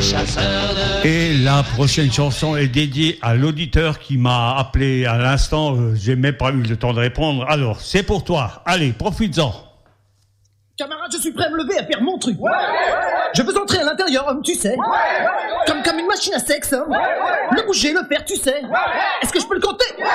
Et la prochaine chanson est dédiée à l'auditeur qui m'a appelé à l'instant. J'ai même pas eu le temps de répondre. Alors, c'est pour toi. Allez, profites-en. Camarade, je suis prêt à me lever et à faire mon truc. Je veux entrer à l'intérieur, homme, tu sais. Comme une machine à sexe. Le bouger, le faire, tu sais. Est-ce que je peux le compter?